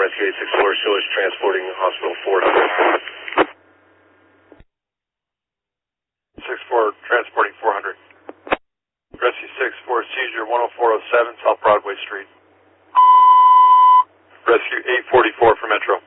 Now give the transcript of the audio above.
Rescue 864 still is transporting hospital 400. 64 transporting 400. Rescue 64 seizure 10407 South Broadway Street. Rescue 844 for Metro.